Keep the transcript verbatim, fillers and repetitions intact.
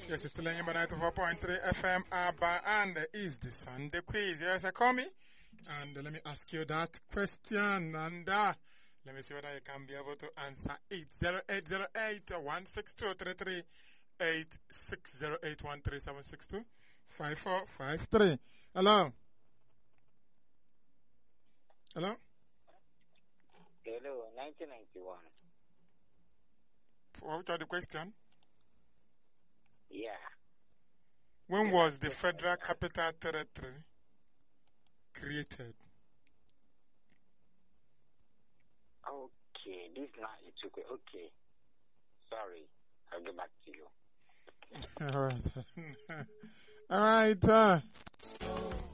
Yes, it's still in ninety-four point three F M Abba, and is the Sunday quiz. Yes, I call me. And uh, let me ask you that question. And uh, let me see whether you can be able to answer it. zero eight zero eight, one six two, three three eight six zero eight one three seven six two five four five three. Hello? Hello? Hello, nineteen ninety-one. What was the question? Yeah. When was the Federal Capital Territory created? Okay, this now it took. Okay. Sorry, I'll get back to you. All right. All right. Uh,